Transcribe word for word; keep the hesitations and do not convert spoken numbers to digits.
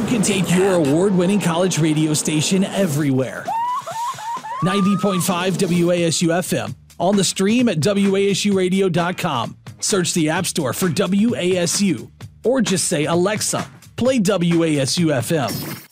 can take your award-winning college radio station everywhere. ninety point five W A S U F M. On the stream at W A S U radio dot com. Search the App Store for W A S U. Or just say, Alexa, play W A S U F M.